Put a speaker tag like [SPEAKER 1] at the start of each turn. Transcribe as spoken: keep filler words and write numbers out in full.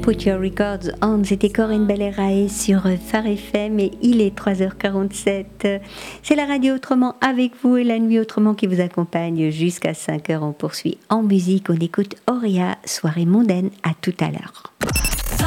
[SPEAKER 1] Put Your Records On, c'était Corinne Bellerae sur Phare F M et il est trois heures quarante-sept. C'est la radio Autrement avec vous et la nuit Autrement qui vous accompagne jusqu'à cinq heures. On poursuit en musique, on écoute Auria, Soirée mondaine, à tout à l'heure.